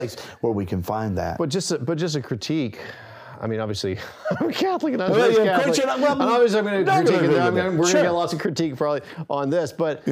where we can find that. But just a critique. I mean, obviously, I'm Catholic and I'm Well, raised yeah, Catholic. Christian, well, and obviously, I'm going to critique it. We're going to Sure. get lots of critique probably on this. But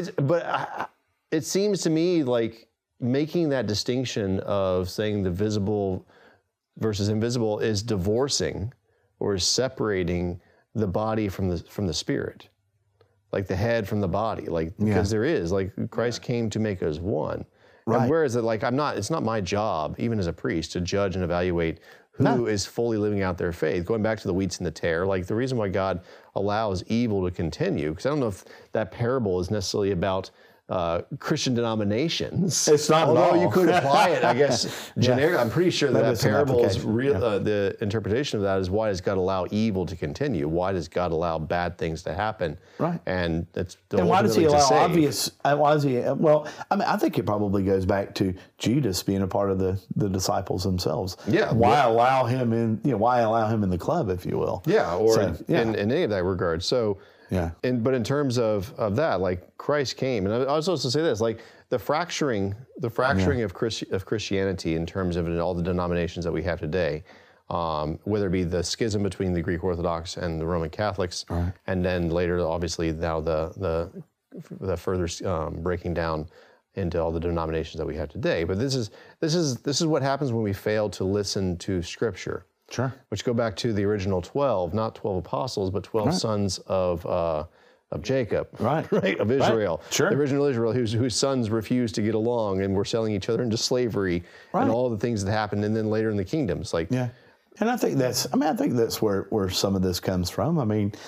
it seems to me like making that distinction of saying the visible versus invisible is divorcing or is separating the body from the spirit, like the head from the body, like because there is like Christ came to make us one. Right. And whereas it's not my job, even as a priest, to judge and evaluate who is fully living out their faith. Going back to the wheats and the tare, like the reason why God allows evil to continue, because I don't know if that parable is necessarily about Christian denominations. It's not at all. Although you could apply it, I guess, generic. I'm pretty sure that parable is real. The interpretation of that is, why does God allow evil to continue? Why does God allow bad things to happen? Right. And that's the And why does he ultimately to allow save. obvious? Why does he? Well, I mean, I think it probably goes back to Judas being a part of the disciples themselves. Yeah. Why allow him in? Why allow him in the club, if you will? Yeah. Or in any of that regard. So. Yeah. But in terms of that, like Christ came, and I was supposed to say this, like the fracturing of Christianity in terms of all the denominations that we have today, whether it be the schism between the Greek Orthodox and the Roman Catholics, and then later, obviously, now the further breaking down into all the denominations that we have today. But this is what happens when we fail to listen to Scripture. Sure. Which go back to the original 12, not 12 apostles, but 12 sons of Jacob, right, of Israel. Right. Sure. The original Israel, whose sons refused to get along and were selling each other into slavery, and all the things that happened, and then later in the kingdoms, like. Yeah. And I think that's where some of this comes from. I mean,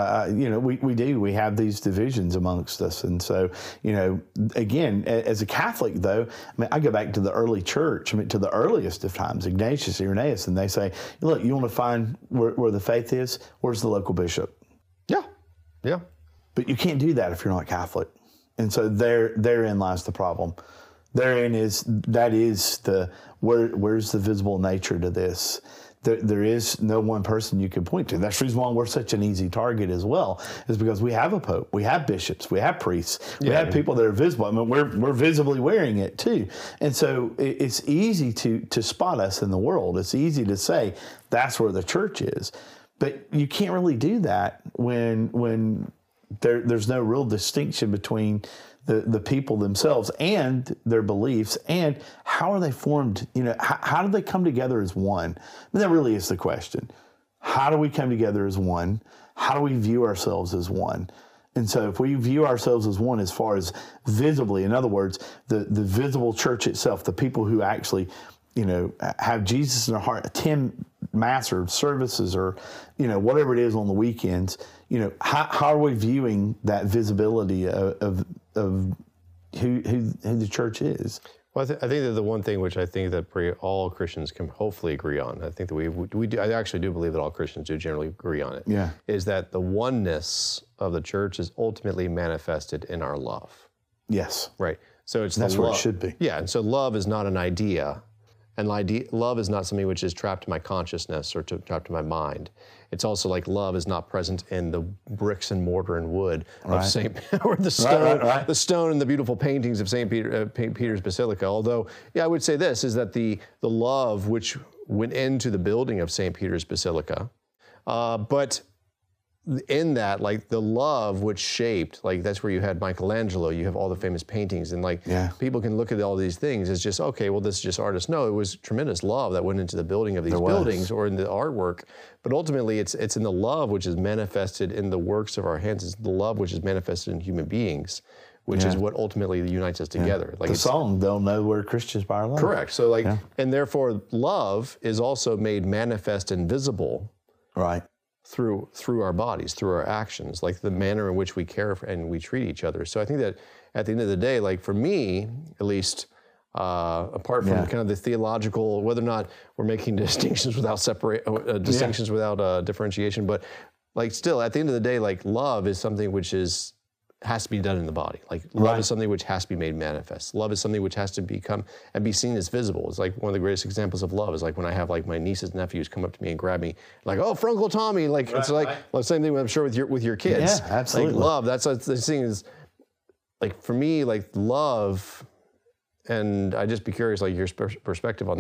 we have these divisions amongst us. And so, again, as a Catholic, though, I mean, I go back to the early church, to the earliest of times, Ignatius, Irenaeus, and they say, look, you want to find where the faith is? Where's the local bishop? Yeah. Yeah. But you can't do that if you're not Catholic. And so therein lies the problem. Where's the visible nature to this? There is no one person you can point to. That's the reason why we're such an easy target as well, is because we have a pope, we have bishops, we have priests, we have people that are visible. I mean, we're visibly wearing it too. And so it's easy to spot us in the world. It's easy to say that's where the church is. But you can't really do that when there's no real distinction between the people themselves and their beliefs, and how are they formed? How do they come together as one? I mean, that really is the question. How do we come together as one? How do we view ourselves as one? And so if we view ourselves as one as far as visibly, in other words, the visible church itself, the people who actually, have Jesus in their heart, attend mass or services or, whatever it is on the weekends, how are we viewing that visibility of who the church is? Well, I think that the one thing which I think that all Christians can hopefully agree on, I think that we do, I actually do believe that all Christians do generally agree on it, is that the oneness of the church is ultimately manifested in our love. Yes. Right. So that's where it should be. Yeah, and so love is not an idea, and love is not something which is trapped in my consciousness or trapped in my mind. It's also like love is not present in the bricks and mortar and wood of St. or the stone, the stone and the beautiful paintings of St. Peter's Basilica. Although, I would say this is that the love which went into the building of St. Peter's Basilica, but in that, like the love which shaped, like that's where you had Michelangelo, you have all the famous paintings, and people can look at all these things as just, okay, well, this is just artists. No, it was tremendous love that went into the building of these buildings or in the artwork. But ultimately, it's in the love which is manifested in the works of our hands. It's the love which is manifested in human beings, which is what ultimately unites us together. Like the song, they'll know we're Christians by our love. Correct. So and therefore, love is also made manifest and visible. Right. Through our bodies, through our actions, like the manner in which we care for and we treat each other. So I think that at the end of the day, like for me, at least, apart from kind of the theological, whether or not we're making distinctions without without differentiation, but like still at the end of the day, like love is something which has to be done in the body. Like love is something which has to be made manifest. Love is something which has to become and be seen as visible. It's like one of the greatest examples of love is like when I have like my nieces and nephews come up to me and grab me, like, oh, Frunkle Tommy. Like it's like the same thing I'm sure with your kids. Yeah, absolutely. Like love, that's the thing is, like for me, like love And I'd just be curious, like your perspective on